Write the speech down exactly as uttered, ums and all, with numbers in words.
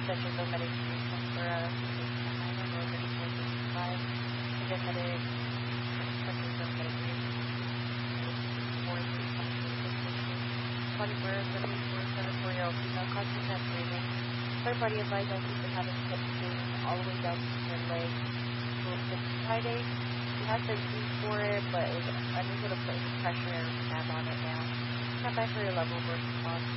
sessions of meditation for a minor or thirty-four sixty-five. Again, medic sessions of meditation for twenty-four, seventy-four, senatorial female conscious and breathing. Third party advised on keep having hip pain all the way down to her leg. So this Friday, she has surgery for it, but is unable to put any pressure or stab on it now. Not back for your level of response.